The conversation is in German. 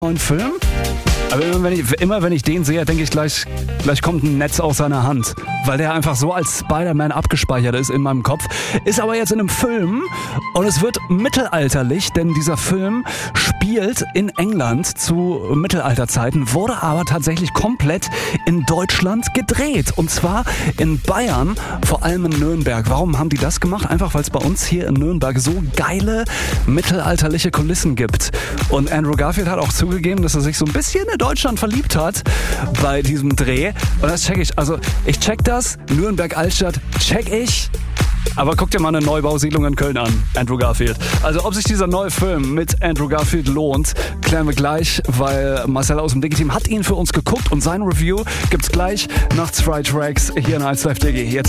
neuen Film. Aber immer wenn ich den sehe, denke ich gleich kommt ein Netz aus seiner Hand. Weil der einfach so als Spider-Man abgespeichert ist in meinem Kopf. Ist aber jetzt in einem Film und es wird mittelalterlich, denn dieser Film spielt in England zu Mittelalterzeiten, wurde aber tatsächlich komplett in Deutschland gedreht. Und zwar in Bayern, vor allem in Nürnberg. Warum haben die das gemacht? Einfach weil es bei uns hier in Nürnberg so geile mittelalterliche Kulissen gibt. Und Andrew Garfield hat auch zugegeben, dass er sich so ein bisschen in Deutschland verliebt hat bei diesem Dreh. Und das check ich. Also ich check das. Nürnberg-Altstadt check ich. Aber guck dir mal eine Neubausiedlung in Köln an, Andrew Garfield. Also ob sich dieser neue Film mit Andrew Garfield lohnt, klären wir gleich, weil Marcel aus dem Digi-Team hat ihn für uns geguckt und sein Review gibt's gleich nach 2 Tracks hier in 1 Live Digi. Jetzt